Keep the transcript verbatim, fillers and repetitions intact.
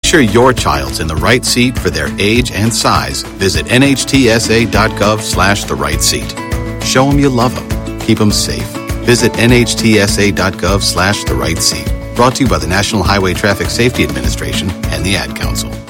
sure your child's in the right seat for their age and size. Visit nhtsa.gov slash the right seat. Show them you love them. Keep them safe. Visit nhtsa.gov slash the right seat. Brought to you by the National Highway Traffic Safety Administration and the Ad Council.